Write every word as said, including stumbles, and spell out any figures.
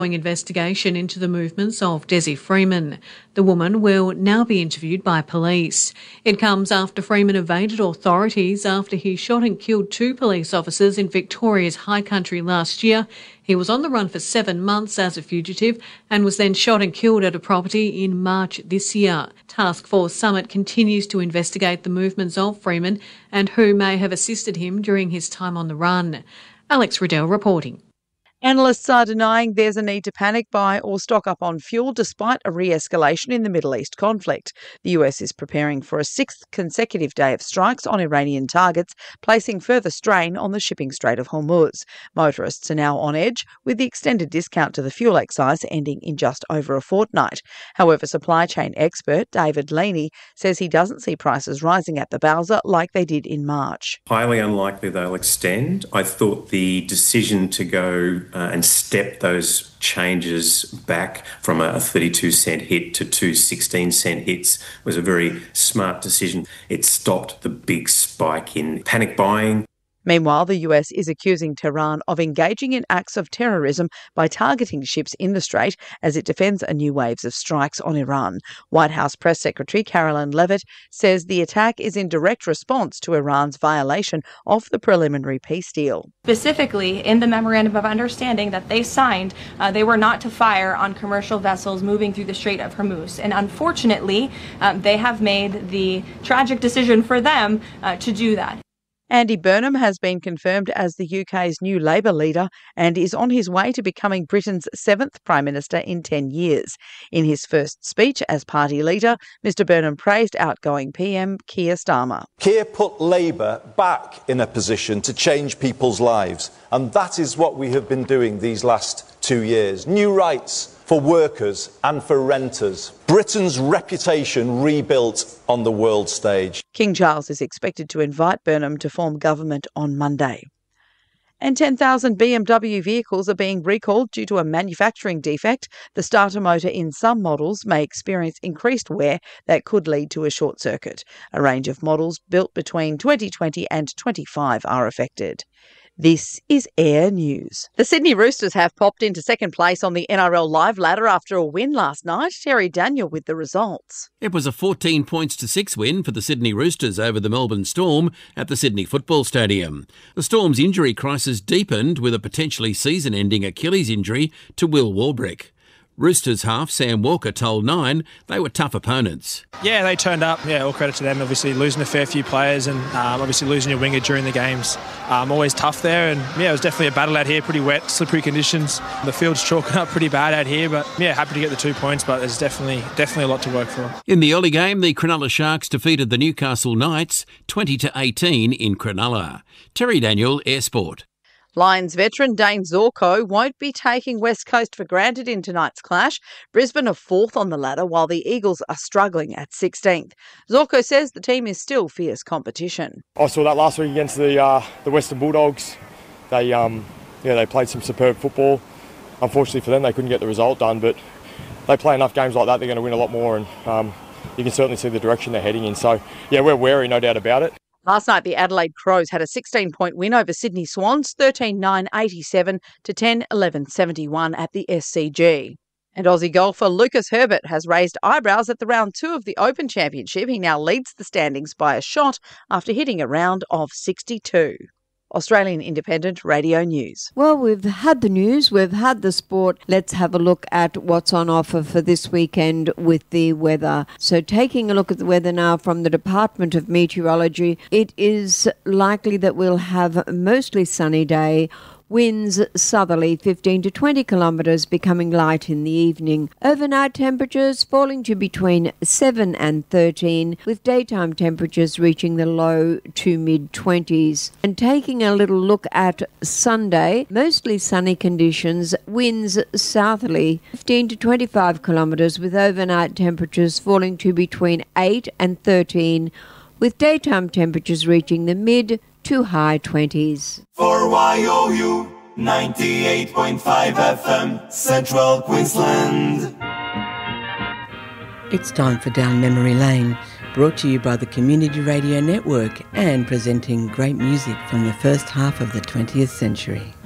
investigation into the movements of Desi Freeman. The woman will now be interviewed by police. It comes after Freeman evaded authorities after he shot and killed two police officers in Victoria's High Country last year. He was on the run for seven months as a fugitive and was then shot and killed at a property in March this year. Task Force Summit continues to investigate the movements of Freeman and who may have assisted him during his time on the run. Alex Riddell reporting. Analysts are denying there's a need to panic buy or stock up on fuel despite a re-escalation in the Middle East conflict. The U S is preparing for a sixth consecutive day of strikes on Iranian targets, placing further strain on the shipping Strait of Hormuz. Motorists are now on edge, with the extended discount to the fuel excise ending in just over a fortnight. However, supply chain expert David Leaney says he doesn't see prices rising at the Bowser like they did in March. Highly unlikely they'll extend. I thought the decision to go Uh, and step those changes back from a thirty-two cent hit to two sixteen cent hits was a very smart decision. It stopped the big spike in panic buying. Meanwhile, the U S is accusing Tehran of engaging in acts of terrorism by targeting ships in the Strait as it defends a new waves of strikes on Iran. White House Press Secretary Carolyn Leavitt says the attack is in direct response to Iran's violation of the preliminary peace deal. Specifically, in the Memorandum of Understanding that they signed, uh, they were not to fire on commercial vessels moving through the Strait of Hormuz. And unfortunately, um, they have made the tragic decision for them uh, to do that. Andy Burnham has been confirmed as the U K's new Labour leader and is on his way to becoming Britain's seventh Prime Minister in ten years. In his first speech as party leader, Mr Burnham praised outgoing P M Keir Starmer. Keir put Labour back in a position to change people's lives, and that is what we have been doing these last two years. New rights for workers and for renters. Britain's reputation rebuilt on the world stage. King Charles is expected to invite Burnham to form government on Monday. And ten thousand B M W vehicles are being recalled due to a manufacturing defect. The starter motor in some models may experience increased wear that could lead to a short circuit. A range of models built between twenty twenty and twenty-five are affected. This is Air News. The Sydney Roosters have popped into second place on the N R L Live ladder after a win last night. Terry Daniel with the results. It was a fourteen points to six win for the Sydney Roosters over the Melbourne Storm at the Sydney Football Stadium. The Storm's injury crisis deepened with a potentially season-ending Achilles injury to Will Warbrick. Roosters half Sam Walker told Nine they were tough opponents. Yeah, they turned up. Yeah, all credit to them. Obviously losing a fair few players and um, obviously losing your winger during the games. Um, always tough there, and yeah, it was definitely a battle out here. Pretty wet, slippery conditions. The field's chalking up pretty bad out here, but yeah, happy to get the two points. But there's definitely definitely a lot to work for. In the early game, the Cronulla Sharks defeated the Newcastle Knights twenty to eighteen in Cronulla. Terry Daniel, Air Sport. Lions veteran Dane Zorko won't be taking West Coast for granted in tonight's clash. Brisbane are fourth on the ladder while the Eagles are struggling at sixteenth. Zorko says the team is still fierce competition. I saw that last week against the uh, the Western Bulldogs. They um, yeah, they played some superb football. Unfortunately for them, they couldn't get the result done, but they play enough games like that, they're going to win a lot more, and um, you can certainly see the direction they're heading in. So, yeah, we're wary, no doubt about it. Last night, the Adelaide Crows had a sixteen-point win over Sydney Swans, thirteen nine eighty-seven to ten eleven seventy-one at the S C G. And Aussie golfer Lucas Herbert has raised eyebrows at the round two of the Open Championship. He now leads the standings by a shot after hitting a round of sixty-two. Australian Independent Radio News. Well, we've had the news, we've had the sport. Let's have a look at what's on offer for this weekend with the weather. So taking a look at the weather now from the Department of Meteorology, it is likely that we'll have a mostly sunny day. Winds southerly fifteen to twenty kilometres, becoming light in the evening. Overnight temperatures falling to between seven and thirteen, with daytime temperatures reaching the low to mid-twenties. And taking a little look at Sunday, mostly sunny conditions, winds southerly fifteen to twenty-five kilometres, with overnight temperatures falling to between eight and thirteen, with daytime temperatures reaching the mid to high twenties. For Y O U ninety-eight point five F M, Central Queensland. It's time for Down Memory Lane, brought to you by the Community Radio Network and presenting great music from the first half of the twentieth century.